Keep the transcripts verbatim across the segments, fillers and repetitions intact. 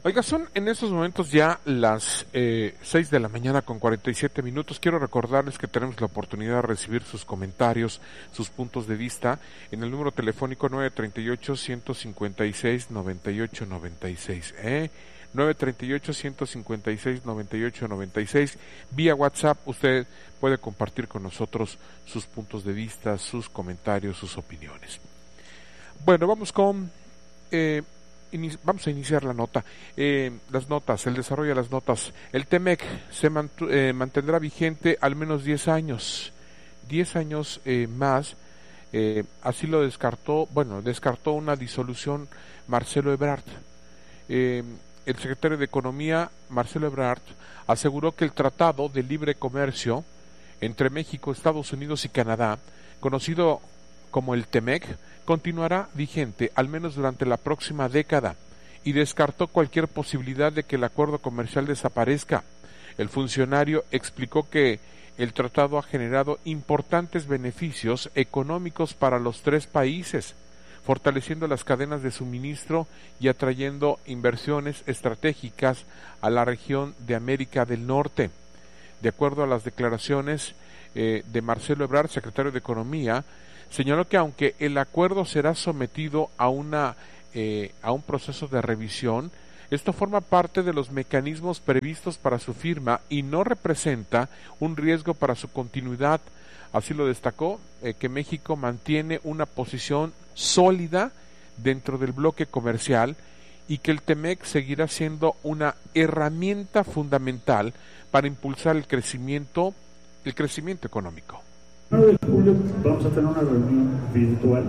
Oiga, son en estos momentos ya las eh, seis de la mañana con cuarenta y siete minutos. Quiero recordarles que tenemos la oportunidad de recibir sus comentarios, sus puntos de vista en el número telefónico nueve treinta y ocho, ciento cincuenta y seis, noventa y ocho noventa y seis. ¿eh? nueve treinta y ocho, ciento cincuenta y seis, noventa y ocho noventa y seis. Vía WhatsApp usted puede compartir con nosotros sus puntos de vista, sus comentarios, sus opiniones. Bueno, vamos con... Eh, Vamos a iniciar la nota, eh, las notas, el desarrollo de las notas. El Temec se mantu- eh, mantendrá vigente al menos diez años, diez años eh, más, eh, así lo descartó, bueno, descartó una disolución Marcelo Ebrard. Eh, el secretario de Economía, Marcelo Ebrard, aseguró que el Tratado de Libre Comercio entre México, Estados Unidos y Canadá, conocido como el Temec, continuará vigente al menos durante la próxima década y descartó cualquier posibilidad de que el acuerdo comercial desaparezca. El funcionario explicó que el tratado ha generado importantes beneficios económicos para los tres países, fortaleciendo las cadenas de suministro y atrayendo inversiones estratégicas a la región de América del Norte. De acuerdo a las declaraciones eh, de Marcelo Ebrard, secretario de Economía, señaló que aunque el acuerdo será sometido a una eh, a un proceso de revisión, esto forma parte de los mecanismos previstos para su firma y no representa un riesgo para su continuidad. Así lo destacó, eh, que México mantiene una posición sólida dentro del bloque comercial y que el Temec seguirá siendo una herramienta fundamental para impulsar el crecimiento, el crecimiento económico. El nueve de julio vamos a tener una reunión virtual,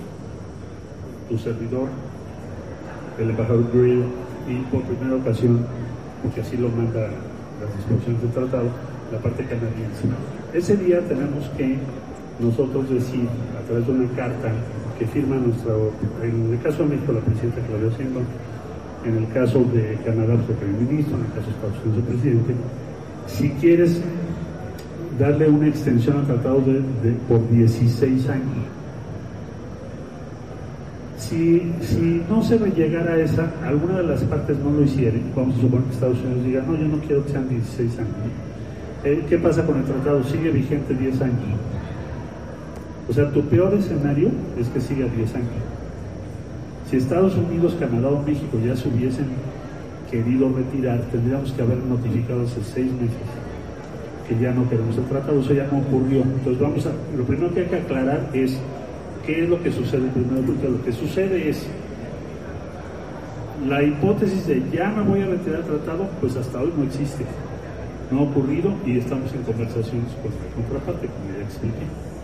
tu servidor, el embajador Grill, y por primera ocasión, porque así lo manda las disposiciones del tratado, la parte canadiense. Ese día tenemos que nosotros decir, a través de una carta que firma nuestro, en el caso de México, la presidenta Claudia Sheinbaum, en el caso de Canadá, el primer ministro, en el caso de Estados Unidos, el presidente, si quieres darle una extensión al tratado de, de, por dieciséis años. Si, si no se va a llegar a esa, alguna de las partes no lo hicieron, vamos a suponer que Estados Unidos diga, no, yo no quiero que sean dieciséis años. Eh, ¿Qué pasa con el tratado? Sigue vigente diez años. O sea, tu peor escenario es que siga diez años. Si Estados Unidos, Canadá o México ya se hubiesen querido retirar, tendríamos que haber notificado hace seis meses que ya no queremos el tratado. Eso ya no ocurrió. Entonces vamos a, lo primero que hay que aclarar es qué es lo que sucede primero, porque lo que sucede es la hipótesis de ya me voy a retirar el tratado, pues hasta hoy no existe, no ha ocurrido y estamos en conversaciones con la contraparte, como ya expliqué.